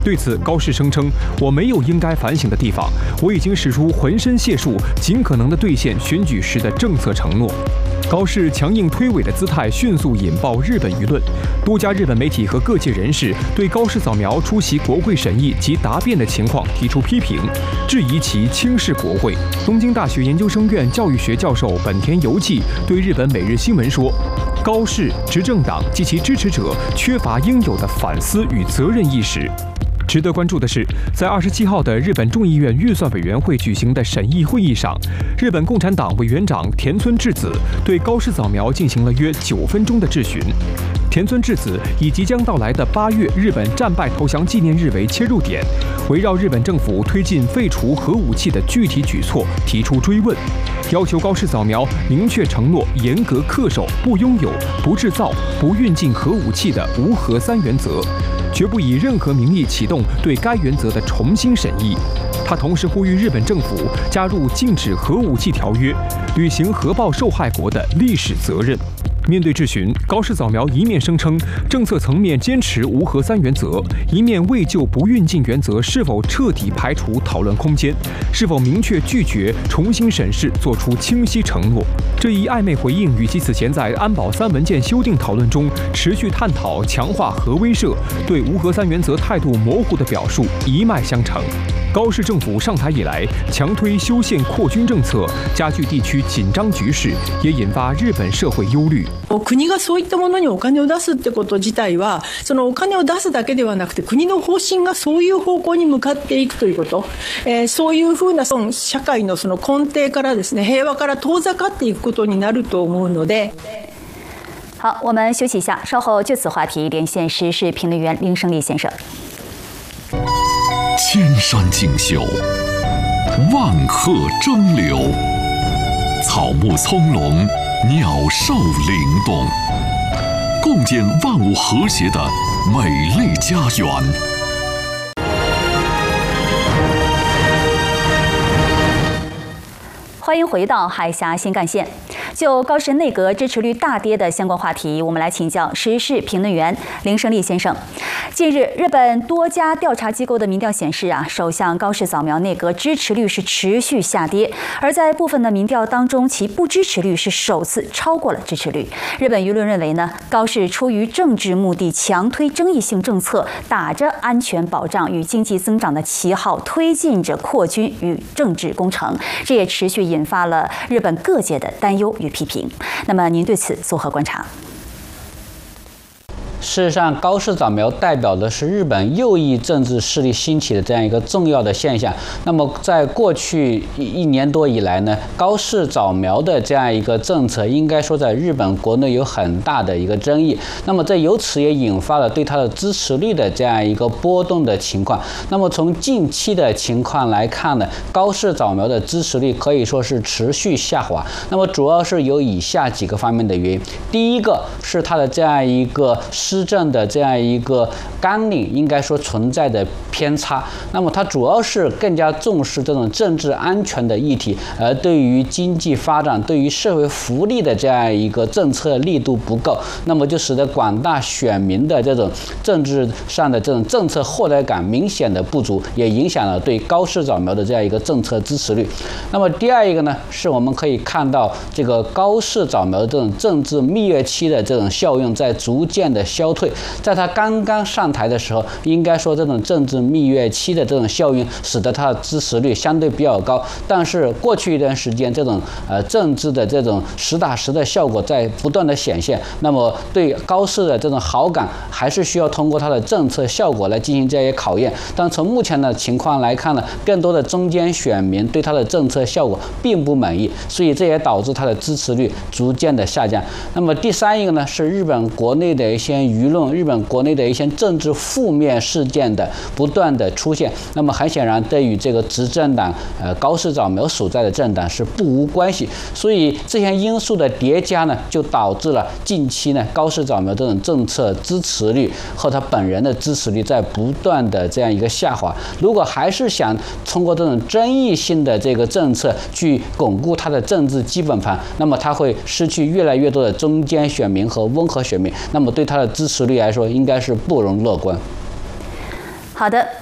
对此，高市声称：“我没有应该反省的地方，我已经使出浑身解数，尽可能地兑现选举时的政策承诺。”高市强硬推诿的姿态迅速引爆日本舆论，多家日本媒体和各界人士对高市早苗出席国会审议及答辩的情况提出批评，质疑其轻视国会。东京大学研究生院教育学教授本田由纪对日本每日新闻说：“高市执政党及其支持者缺乏应有的反思与责任意识。”值得关注的是，在27号的日本众议院预算委员会举行的审议会议上，日本共产党委员长田村智子对高市早苗进行了约9分钟的质询。田村智子以即将到来的8月日本战败投降纪念日为切入点，围绕日本政府推进废除核武器的具体举措提出追问，要求高市早苗明确承诺严格恪守不拥有、不制造、不运进核武器的无核3原则，绝不以任何名义启动对该原则的重新审议。他同时呼吁日本政府加入禁止核武器条约，履行核爆受害国的历史责任。面对质询，高市早苗一面声称政策层面坚持无核3原则，一面未就不运进原则是否彻底排除讨论空间，是否明确拒绝重新审视做出清晰承诺。这一暧昧回应与其此前在安保3文件修订讨论中持续探讨强化核威慑、对无核3原则态度模糊的表述一脉相承。高市政府上台以来，强推修宪扩军政策，加剧地区紧张局势，也引发日本社会忧虑。 国がそういったものにお金を出すってこと自体は、そのお金を出すだけではなくて、国の方針がそういう方向に向かっていくということ、そういうふうな社会のその根底からですね、平和から遠ざかっていくことになると思うので。 好，我们休息一下，稍后就此话题连线时事评论员林胜利先生。 千山竞秀，万壑争流，草木葱茏，鸟兽灵动，共建万物和谐的美丽家园。 欢迎回到海峡新干线。就高市内阁支持率大跌的相关话题，我们来请教时事评论员林胜利先生。近日，日本多家调查机构的民调显示首相高市早苗内阁支持率是持续下跌，而在部分的民调当中，其不支持率是首次超过了支持率。日本舆论认为高市出于政治目的，强推争议性政策，打着安全保障与经济增长的旗号，推进着扩军与政治工程，这也持续引发了日本各界的担忧与批评。那么您对此作何观察？ 事实上，高市早苗代表的是日本右翼政治势力兴起的这样一个重要的现象。那么，在过去1年多以来呢，高市早苗的这样一个政策，应该说在日本国内有很大的一个争议。那么，由此也引发了对他的支持率的这样一个波动的情况。那么，从近期的情况来看呢，高市早苗的支持率可以说是持续下滑。那么，主要是有以下几个方面的原因。第一个是他的这样一个施政的这样一个纲领应该说存在的偏差，那么它主要是更加重视这种政治安全的议题，而对于经济发展、对于社会福利的这样一个政策力度不够，那么就使得广大选民的这种政治上的这种政策获得感明显的不足，也影响了对高市早苗的这样一个政策支持率。那么第二一个呢，是我们可以看到这个高市早苗这种政治蜜月期的这种效用在逐渐的消退，在他刚刚上台的时候，应该说这种政治蜜月期的这种效应，使得他的支持率相对比较高。但是过去一段时间，这种政治的这种实打实的效果在不断的显现。那么对高市的这种好感，还是需要通过他的政策效果来进行这些考验。但从目前的情况来看呢，更多的中间选民对他的政策效果并不满意，所以这也导致他的支持率逐渐的下降。那么第三一个呢，是日本国内的一些舆论，日本国内的一些政治负面事件的不断的出现。那么很显然，对于这个执政党高市早苗所在的政党是不无关系。所以这些因素的叠加呢，就导致了近期呢高市早苗这种政策支持率和他本人的支持率在不断的这样一个下滑。如果还是想通过这种争议性的这个政策去巩固他的政治基本盘，那么他会失去越来越多的中间选民和温和选民，那么对他的支持率来说应该是不容乐观。 好的，